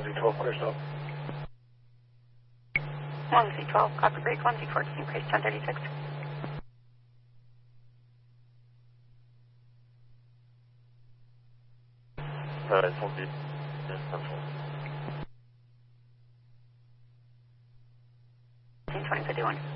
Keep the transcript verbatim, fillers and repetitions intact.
one Z twelve, clear stop. one Z twelve, copy break, one Z fourteen, clear ten thirty-six. Uh, it's one Z. Yes, that's one. twenty fifty-one.